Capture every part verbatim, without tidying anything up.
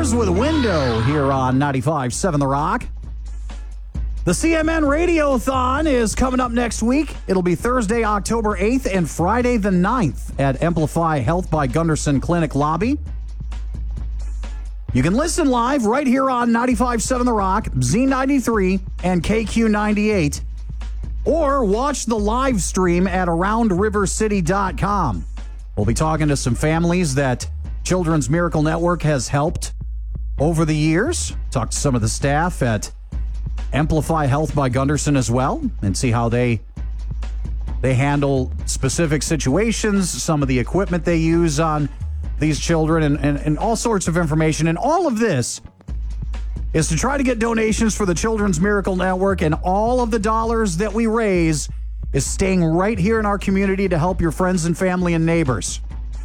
Brothers with Window here on ninety-five point seven The Rock. The C M N Radiothon is coming up next week. It'll be Thursday, October eighth and Friday the ninth at Amplify Health by Gunderson Clinic Lobby. You can listen live right here on ninety-five point seven The Rock, Z ninety-three, and K Q ninety-eight, or watch the live stream at around river city dot com. We'll be talking to some families that Children's Miracle Network has helped over the years. Talk to some of the staff at Amplify Health by Gunderson as well, and see how they they handle specific situations, some of the equipment they use on these children, and, and, and all sorts of information. And all of this is to try to get donations for the Children's Miracle Network, and all of the dollars that we raise is staying right here in our community to help your friends and family and neighbors.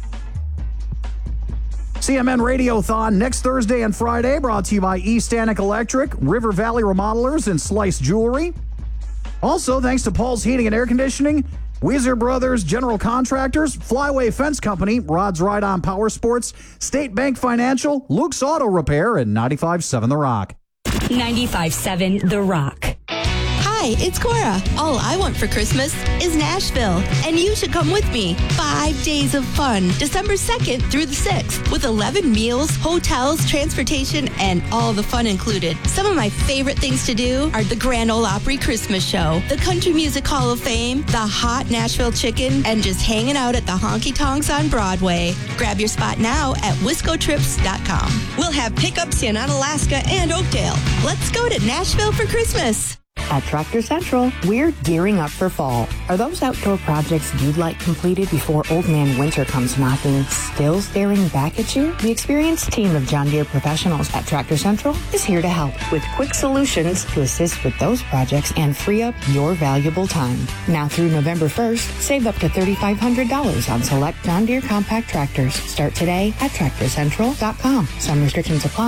C M N Radiothon next Thursday and Friday, brought to you by East Annick Electric, River Valley Remodelers, and Slice Jewelry. Also, thanks to Paul's Heating and Air Conditioning, Weezer Brothers General Contractors, Flyway Fence Company, Rod's Ride On Power Sports, State Bank Financial, Luke's Auto Repair, and ninety-five point seven The Rock. ninety-five point seven The Rock. Hi, it's Cora. All I want for Christmas is Nashville, and you should come with me. Five days of fun, December second through the sixth, with eleven meals, hotels, transportation, and all the fun included. Some of my favorite things to do are the Grand Ole Opry Christmas Show, the Country Music Hall of Fame, the hot Nashville chicken, and just hanging out at the honky tonks on Broadway. Grab your spot now at wisco trips dot com. We'll have pickups in Onalaska and Oakdale. Let's go to Nashville for Christmas. At Tractor Central, we're gearing up for fall. Are those outdoor projects you'd like completed before Old Man Winter comes knocking still staring back at you? The experienced team of John Deere professionals at Tractor Central is here to help with quick solutions to assist with those projects and free up your valuable time. Now through November first, save up to three thousand five hundred dollars on select John Deere compact tractors. Start today at tractor central dot com. Some restrictions apply.